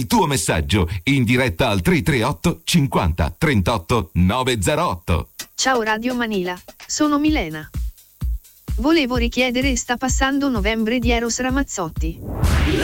il tuo messaggio in diretta al 338 50 38 908. Ciao Radio Manila, sono Milena. Volevo richiedere Sta passando novembre di Eros Ramazzotti.